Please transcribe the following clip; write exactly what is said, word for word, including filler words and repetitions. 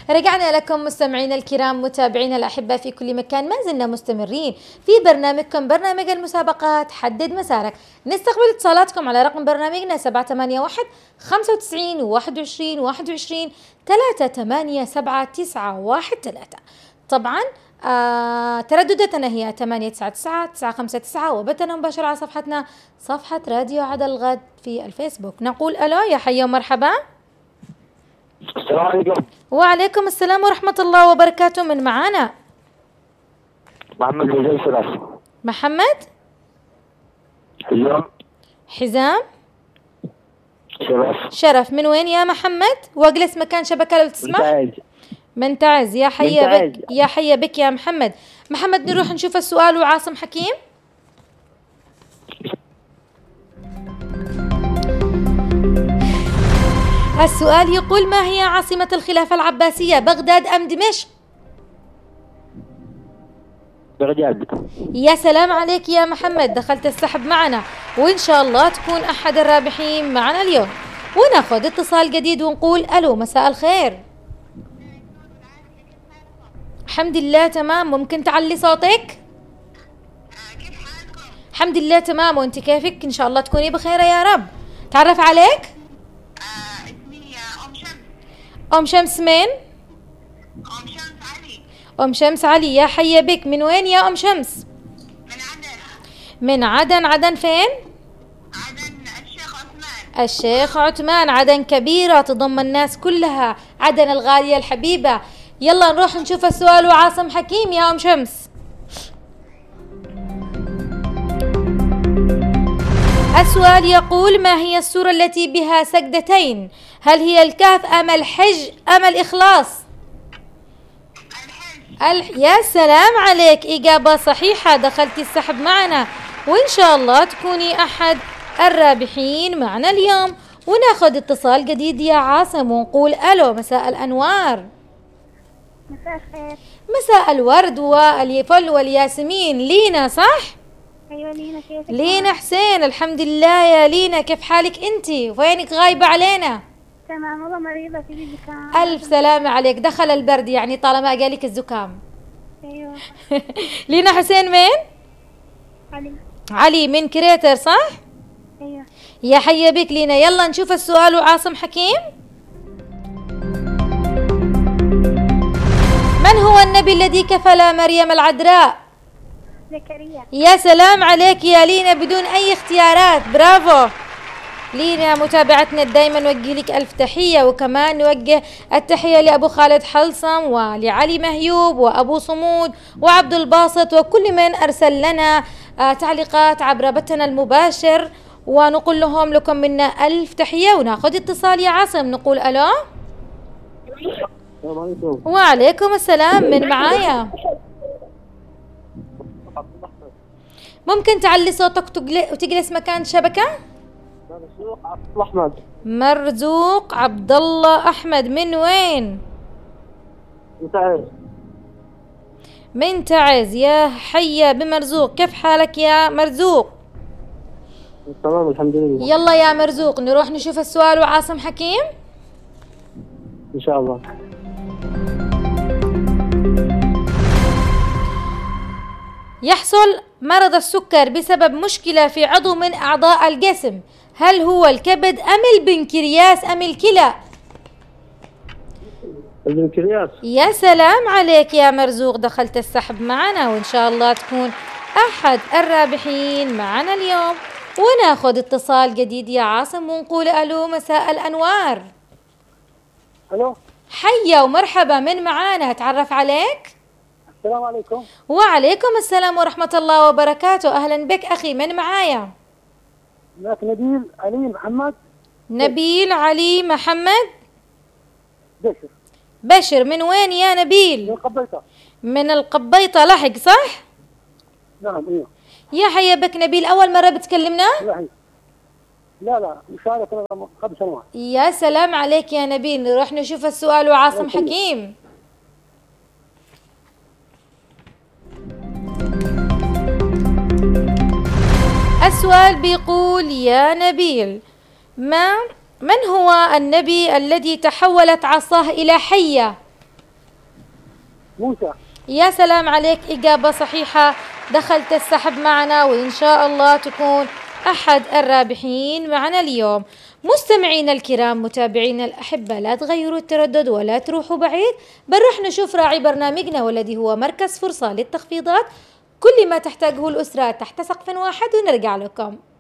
رجعنا لكم مستمعينا الكرام، متابعينا الأحباء في كل مكان. ما زلنا مستمرين في برنامجكم برنامج المسابقات حدد مسارك. نستقبل اتصالاتكم على رقم برنامجنا سبعة ثمانية واحد خمسة وتسعين واحد وعشرين واحد وعشرين ثلاثة ثمانية سبعة تسعة واحد ثلاثة. طبعا آه تردداتنا هي ثمانية تسعة تسعة تسعة خمسة تسعة، وبثنا مباشر على صفحتنا صفحة راديو عدن الغد في الفيسبوك. نقول ألو، يا حي ومرحبا. السلام عليكم. وعليكم السلام ورحمة الله وبركاته. من معانا؟ محمد حزام شرف. محمد حزام حزام شرف. شرف. من وين يا محمد؟ واجلس مكان شبكة لو تسمح. منتعز. منتعز. يا حي منتعز. بك يا حي بك يا محمد. محمد نروح نشوف السؤال وعاصم حكيم. السؤال يقول: ما هي عاصمة الخلافة العباسية، بغداد أم دمشق؟ بغداد. يا سلام عليك يا محمد، دخلت السحب معنا، وإن شاء الله تكون أحد الرابحين معنا اليوم. وناخذ اتصال جديد ونقول ألو، مساء الخير. الحمد لله تمام. ممكن تعلي صوتك؟ الحمد لله تمام. وانت كيفك؟ إن شاء الله تكوني بخير يا رب. تعرف عليك؟ أم شمس. من؟ أم شمس علي. أم شمس علي. يا حي بك. من وين يا أم شمس؟ من عدن. من عدن. عدن فين؟ عدن الشيخ عثمان. الشيخ عثمان. عدن كبيرة تضم الناس كلها، عدن الغالية الحبيبة. يلا نروح نشوف السؤال وعاصم حكيم يا أم شمس. السؤال يقول: ما هي السورة التي بها سجدتين؟ هل هي الكهف أم الحج أم الإخلاص؟ الح... يا سلام عليك، إجابة صحيحة. دخلتي السحب معنا، وإن شاء الله تكوني أحد الرابحين معنا اليوم. وناخذ اتصال جديد يا عاصم ونقول ألو، مساء الأنوار. مساء الخير. مساء الورد والفل والياسمين. لينا صح؟ أيوة لينا. كيفك؟ لينا حسين. الحمد لله يا لينا، كيف حالك انتي؟ وينك غايبة علينا؟ تمام والله، مريضة في زكام. ألف سلامة عليك. دخل البرد يعني طالما جالك الزكام. أيوة. لينا حسين. من؟ علي. علي من كريتر صح؟ أيوة. يا حي بك لينا. يلا نشوف السؤال وعاصم حكيم. من هو النبي الذي كفل مريم العذراء؟ زكريا. يا سلام عليك يا لينا، بدون أي اختيارات. برافو لينا متابعتنا دايما. نوجه لك ألف تحية، وكمان نوجه التحية لأبو خالد حلصم ولعلي مهيوب وأبو صمود وعبد الباسط وكل من أرسل لنا تعليقات عبر بثنا المباشر، ونقول لهم لكم منا ألف تحية. وناخذ اتصال يا عاصم، نقول ألو. السلام عليكم. وعليكم السلام. من معايا؟ ممكن تعلي صوتك وتجلس مكان شبكة؟ مرزوق عبد الله أحمد. مرزوق عبد الله أحمد. من وين؟ منتعز. من تعز. يا حيا بمرزوق، كيف حالك يا مرزوق؟ تمام الحمد لله. يلا يا مرزوق نروح نشوف السؤال وعاصم حكيم. إن شاء الله. يحصل مرض السكر بسبب مشكلة في عضو من أعضاء الجسم، هل هو الكبد أم البنكرياس أم الكلى؟ البنكرياس. يا سلام عليك يا مرزوق، دخلت السحب معنا، وإن شاء الله تكون أحد الرابحين معنا اليوم. وناخذ اتصال جديد يا عاصم ونقول ألو، مساء الأنوار. ألو. حيا ومرحبا. من معانا؟ هتعرف عليك؟ السلام عليكم. وعليكم السلام ورحمة الله وبركاته. أهلا بك أخي. من معايا؟ معك نبيل علي محمد. نبيل علي محمد بشر. بشر. من وين يا نبيل؟ من القبيطة. من القبيطة لحق صح؟ نعم ايوه. يا حيا بك نبيل، أول مرة بتكلمنا؟ لا لا لا مشاركة قبل سنوات. يا سلام عليك يا نبيل. نروح نشوف السؤال وعاصم حكيم. السؤال بيقول: يا نبيل، ما من هو النبي الذي تحولت عصاه إلى حية؟ موسى. يا سلام عليك، إجابة صحيحة، دخلت السحب معنا وإن شاء الله تكون أحد الرابحين معنا اليوم. مستمعينا الكرام متابعينا الأحبة، لا تغيروا التردد ولا تروحوا بعيد، بل رح نشوف راعي برنامجنا والذي هو مركز فرصة للتخفيضات، كل ما تحتاجه الأسرة تحت سقف واحد ونرجع لكم.